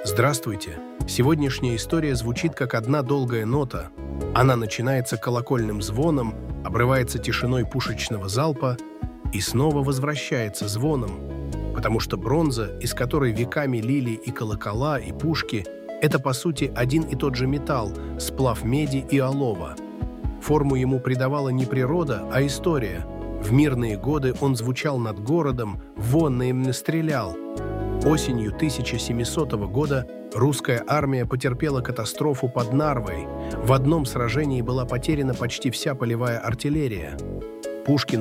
Здравствуйте! Сегодняшняя история звучит как одна долгая нота. Она начинается колокольным звоном, обрывается тишиной пушечного залпа и снова возвращается звоном, потому что бронза, из которой веками лили и колокола, и пушки, это, по сути, один и тот же металл, сплав меди и олова. Форму ему придавала не природа, а история. В мирные годы он звучал над городом, вонно им стрелял. Осенью 1700 года русская армия потерпела катастрофу под Нарвой. В одном сражении была потеряна почти вся полевая артиллерия. Пушкин